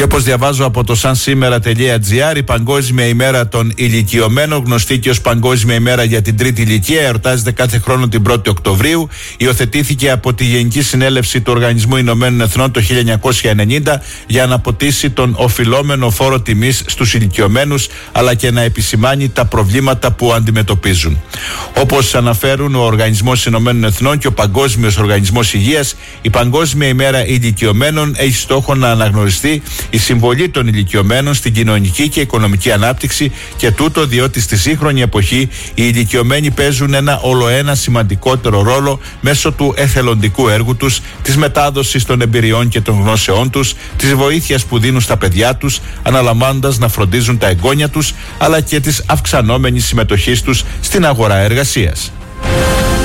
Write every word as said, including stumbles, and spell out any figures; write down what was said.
όπως διαβάζω από το σαν σήμερα τελεία τζι άρ, η Παγκόσμια ημέρα των ηλικιωμένων, γνωστή και ως Παγκόσμια ημέρα για την τρίτη ηλικία, εορτάζεται κάθε χρόνο την πρώτη Οκτωβρίου. Υιοθετήθηκε από τη Γενική Συνέλευση του Οργανισμού Ηνωμένων Εθνών το χίλια εννιακόσια ενενήντα για να αποτίσει τον οφειλόμενο φόρο τιμής στους ηλικιωμένους, αλλά και να επισημάνει τα προβλήματα που αντιμετωπίζουν. Όπως αναφέρουν ο Οργανισμός Ηνωμένων Εθνών και ο Παγκόσμιος Οργανισμός Υγείας, η Παγκόσμια ημέρα ηλικιωμένων έχει στόχο να αναγνωριστεί η συμβολή των ηλικιωμένων στην κοινωνική και οικονομική ανάπτυξη, και τούτο διότι στη σύγχρονη εποχή οι ηλικιωμένοι παίζουν ένα ολοένα σημαντικότερο ρόλο μέσω του εθελοντικού έργου τους, της μετάδοσης των εμπειριών και των γνώσεών τους, της βοήθειας που δίνουν στα παιδιά τους, αναλαμβάνοντας να φροντίζουν τα εγγόνια τους, αλλά και της αυξανόμενης συμμετοχής τους στην αγορά εργασίας.